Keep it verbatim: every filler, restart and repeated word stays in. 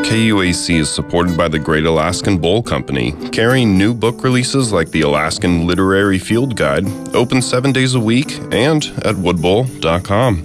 K U A C is supported by the Great Alaskan Bowl Company, carrying new book releases like the Alaskan Literary Field Guide, open seven days a week, and at wood bowl dot com.